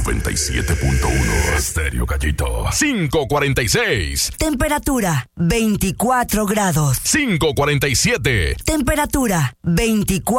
97.1 Estéreo Gallito. 5:46. Temperatura 24 grados. 5:47. Temperatura 24